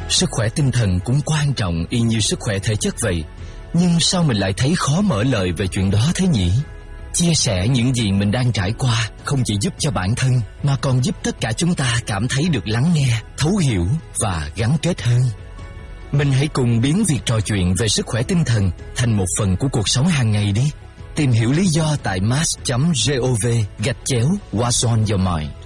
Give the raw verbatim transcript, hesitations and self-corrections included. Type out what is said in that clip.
Sức khỏe tinh thần cũng quan trọng y như sức khỏe thể chất vậy. Nhưng sao mình lại thấy khó mở lời về chuyện đó thế nhỉ? Chia sẻ những gì mình đang trải qua không chỉ giúp cho bản thân, mà còn giúp tất cả chúng ta cảm thấy được lắng nghe, thấu hiểu và gắn kết hơn. Mình hãy cùng biến việc trò chuyện về sức khỏe tinh thần thành một phần của cuộc sống hàng ngày đi. Tìm hiểu lý do tại mass chấm gov gạch chéo What's on your mind.